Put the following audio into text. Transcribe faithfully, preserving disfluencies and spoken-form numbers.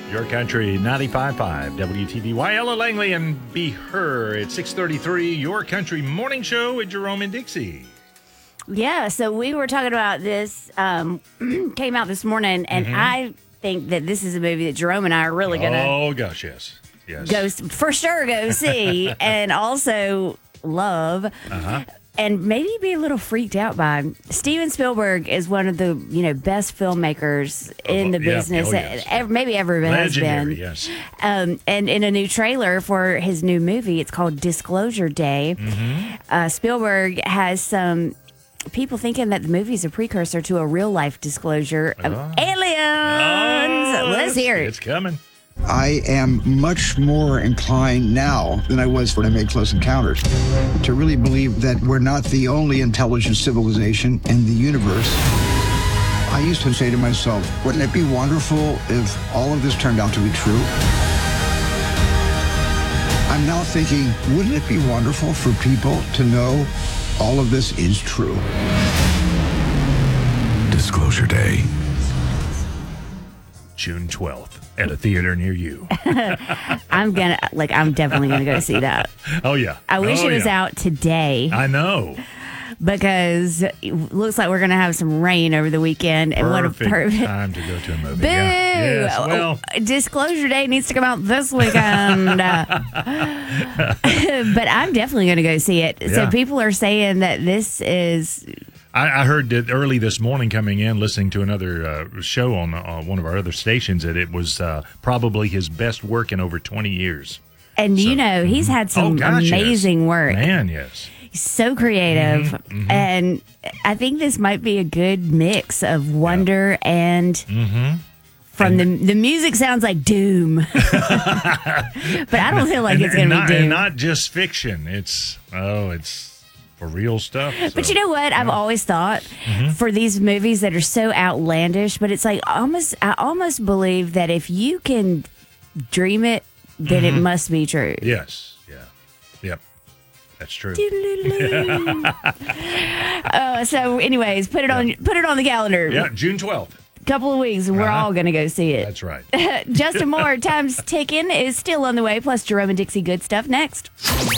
Your Country ninety-five point five W T V Y. Ella Langley and Be Her at six thirty-three. Your Country Morning Show with Jerome and Dixie. Yeah, so we were talking about this, um, came out this morning, and Mm-hmm. I think that this is a movie that Jerome and I are really going to Oh, gosh, yes. Yes. go, for sure go see, and also love. Uh-huh. And maybe be a little freaked out by. Steven Spielberg is one of the you know best filmmakers in the yeah. business, Oh, yes. ever, maybe ever has Legendary, been. yes. Um, and in a new trailer for his new movie, it's called Disclosure Day. Mm-hmm. Uh, Spielberg has some people thinking that the movie is a precursor to a real life disclosure of Oh. aliens. Oh, Let's hear it. It's coming. I am much more inclined now than I was when I made Close Encounters to really believe that we're not the only intelligent civilization in the universe. I used to say to myself, wouldn't it be wonderful if all of this turned out to be true? I'm now thinking, wouldn't it be wonderful for people to know all of this is true? Disclosure Day. June twelfth at a theater near you. I'm gonna like. I'm definitely gonna go see that. Oh, yeah. I wish Oh, it was yeah. out today I know. because it looks like we're gonna have some rain over the weekend. And what a Perfect perfect. time to go to a movie. Boo! Yeah. Yes, well, Oh, Disclosure Day needs to come out this weekend. Uh, but I'm definitely going to go see it. So Yeah. people are saying that this is. I, I heard that early this morning coming in, listening to another uh, show on uh, one of our other stations, that it was uh, probably his best work in over twenty years. And, you So- know, he's had some Oh, gosh, yes. amazing work. Man, yes. He's so creative. Mm-hmm, And I think this might be a good mix of wonder and. Mm-hmm. From the the music sounds like doom, but I don't feel like and, it's going and to not, be doom. and not just fiction. It's, oh, it's for real stuff. But so, you know what? I've yeah. always thought Mm-hmm. for these movies that are so outlandish, but it's like almost, I almost believe that if you can dream it, then Mm-hmm. it must be true. Yes. Yeah. Yep. That's true. uh, so, anyways, put it on, put it on the calendar. Yeah, June twelfth. Couple of weeks, we're Uh-huh. all going to go see it. That's right. Justin Moore, Time's Ticking is still on the way. Plus, Jerome and Dixie, good stuff next.